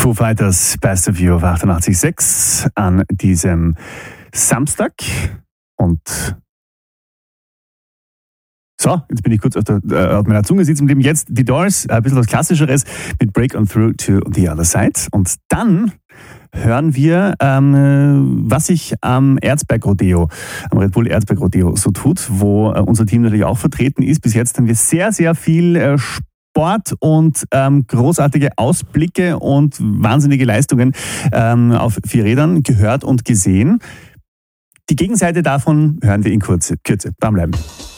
Foo Fighters, Best of You auf 88.6 an diesem Samstag. Und so, jetzt bin ich kurz auf meiner Zunge sitzen geblieben. Jetzt die Doors, ein bisschen was Klassischeres mit Break On Through to the Other Side. Und dann hören wir, was sich am Erzberg-Rodeo, am Red Bull Erzberg-Rodeo so tut, wo unser Team natürlich auch vertreten ist. Bis jetzt haben wir sehr, sehr viel Sport und großartige Ausblicke und wahnsinnige Leistungen auf 4 Rädern gehört und gesehen. Die Gegenseite davon hören wir in Kürze. Dranbleiben.